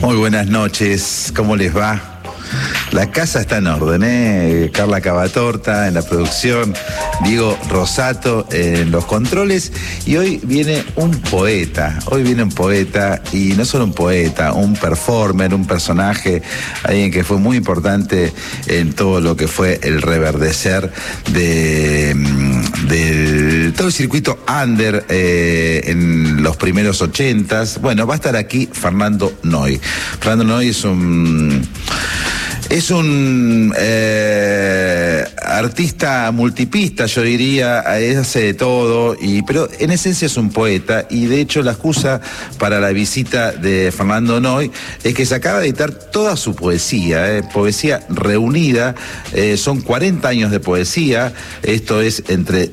Muy buenas noches, ¿cómo les va? La casa está en orden, Carla Cavatorta en la producción, Diego Rosato en los controles, y hoy viene un poeta, y no solo un poeta, un performer, un personaje, alguien que fue muy importante en todo lo que fue el reverdecer de todo el circuito under en los primeros 80s. Bueno, va a estar aquí Fernando Noy. Fernando Noy es un artista multipista, yo diría, hace de todo, pero en esencia es un poeta, y de hecho la excusa para la visita de Fernando Noy es que se acaba de editar toda su poesía, poesía reunida, son 40 años de poesía, esto es entre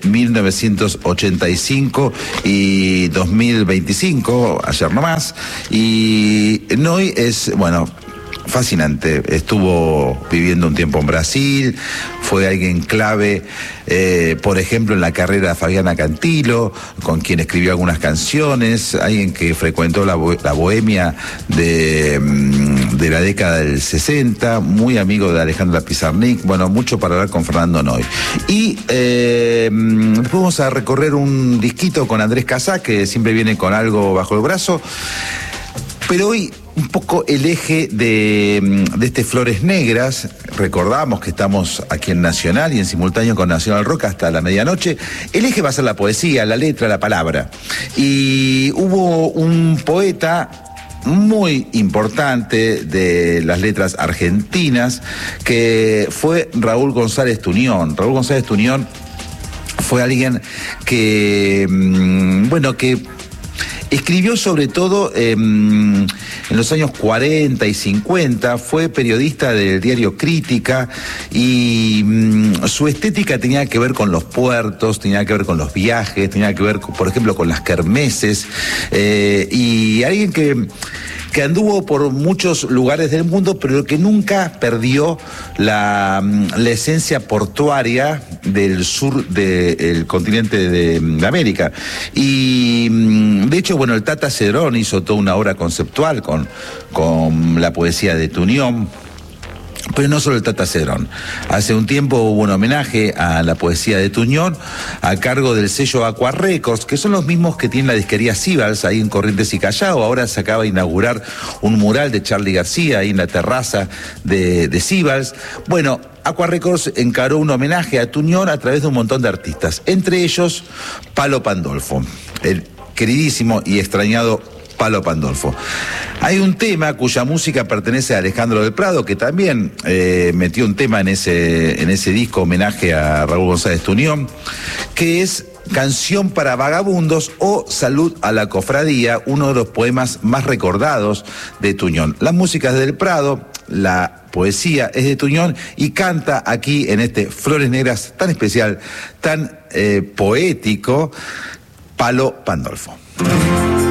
1985 y 2025, ayer nomás, y Noy es, bueno, fascinante. Estuvo viviendo un tiempo en Brasil, fue alguien clave, por ejemplo, en la carrera de Fabiana Cantilo, con quien escribió algunas canciones, alguien que frecuentó la bohemia de la década del 60, muy amigo de Alejandra Pizarnik. Bueno, mucho para hablar con Fernando Noy. Y después vamos a recorrer un disquito con Andrés Casá, que siempre viene con algo bajo el brazo, pero hoy un poco el eje de este Flores Negras. Recordamos que estamos aquí en Nacional y en simultáneo con Nacional Rock hasta la medianoche. El eje va a ser la poesía, la letra, la palabra. Y hubo un poeta muy importante de las letras argentinas que fue Raúl González Tuñón. Raúl González Tuñón fue alguien que, que escribió sobre todo en los años 40 y 50, fue periodista del diario Crítica, y su estética tenía que ver con los puertos, tenía que ver con los viajes, tenía que ver, por ejemplo, con las kermeses, y alguien que anduvo por muchos lugares del mundo, pero que nunca perdió la esencia portuaria del sur del continente de América. Y de hecho, bueno, el Tata Cedrón hizo toda una obra conceptual con la poesía de Tuñón. Pero no solo el Tata Cedrón. Hace un tiempo hubo un homenaje a la poesía de Tuñón a cargo del sello Aqua Records, que son los mismos que tiene la disquería Sibals ahí en Corrientes y Callao. Ahora se acaba de inaugurar un mural de Charly García ahí en la terraza de Sibals. Bueno, Aqua Records encaró un homenaje a Tuñón a través de un montón de artistas, entre ellos Palo Pandolfo, el queridísimo y extrañado Palo Pandolfo. Hay un tema cuya música pertenece a Alejandro del Prado, que también metió un tema en ese disco homenaje a Raúl González Tuñón, que es Canción para Vagabundos o Salud a la Cofradía, uno de los poemas más recordados de Tuñón. La música es del Prado, la poesía es de Tuñón, y canta aquí en este Flores Negras tan especial, tan poético, Palo Pandolfo.